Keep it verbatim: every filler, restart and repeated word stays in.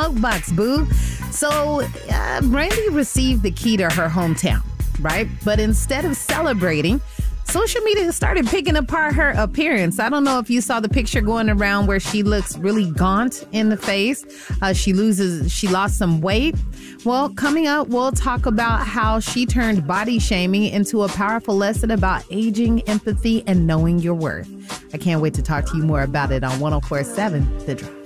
smoke box, boo. So uh, Brandy received the key to her hometown, right? But instead of celebrating, social media started picking apart her appearance. I don't know if you saw the picture going around where she looks really gaunt in the face. Uh, she loses, she lost some weight. Well, coming up, we'll talk about how she turned body shaming into a powerful lesson about aging, empathy, and knowing your worth. I can't wait to talk to you more about it on one oh four point seven The Drive.